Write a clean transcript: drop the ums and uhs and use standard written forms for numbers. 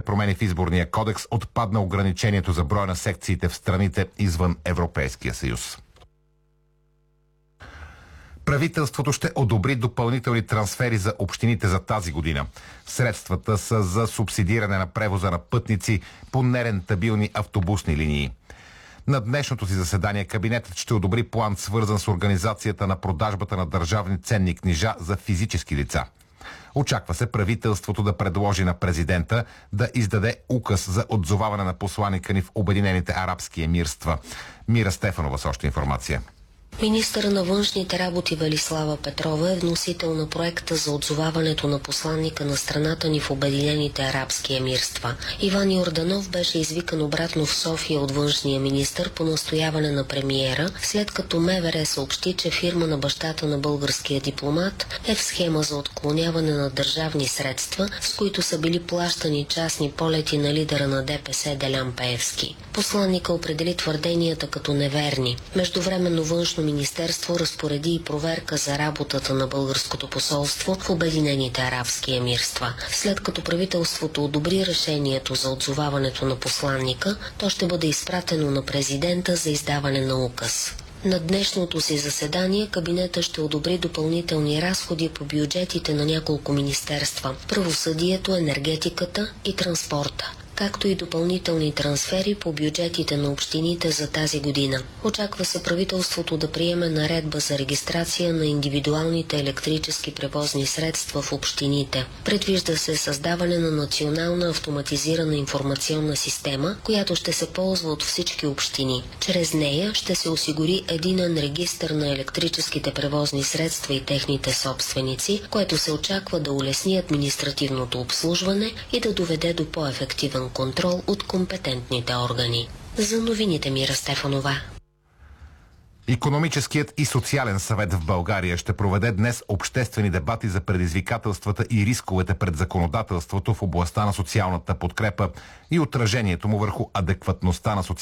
промени в изборния кодекс, отпадна ограничението за броя на секциите в страните извън Европейския съюз. Правителството ще одобри допълнителни трансфери за общините за тази година. Средствата са за субсидиране на превоза на пътници по нерентабилни автобусни линии. На днешното си заседание кабинетът ще одобри план, свързан с организацията на продажбата на държавни ценни книжа за физически лица. Очаква се правителството да предложи на президента да издаде указ за отзоваване на посланика ни в Обединените арабски емирства. Мира Стефанова с още информация. Министърът на външните работи Велислава Петрова е вносител на проекта за отзоваването на посланника на страната ни в Обединените арабски емирства. Иван Йорданов беше извикан обратно в София от външния министър по настояване на премиера, след като МВР съобщи, че фирма на бащата на българския дипломат е в схема за отклоняване на държавни средства, с които са били плащани частни полети на лидера на ДПС Делян Пеевски. Посланника определи твърденията като неверни. Междувременно външно министерство разпореди и проверка за работата на българското посолство в Обединените арабски емирства. След като правителството одобри решението за отзоваването на посланника, то ще бъде изпратено на президента за издаване на указ. На днешното си заседание кабинета ще одобри допълнителни разходи по бюджетите на няколко министерства – правосъдието, енергетиката и транспорта, както и допълнителни трансфери по бюджетите на общините за тази година. Очаква се правителството да приеме наредба за регистрация на индивидуалните електрически превозни средства в общините. Предвижда се създаване на национална автоматизирана информационна система, която ще се ползва от всички общини. Чрез нея ще се осигури единен регистър на електрическите превозни средства и техните собственици, което се очаква да улесни административното обслужване и да доведе до по-ефективен контрол от компетентните органи. За новините Мира Стефанова. Икономическият и социален съвет в България ще проведе днес обществени дебати за предизвикателствата и рисковете пред законодателството в областта на социалната подкрепа и отражението му върху адекватността на социалната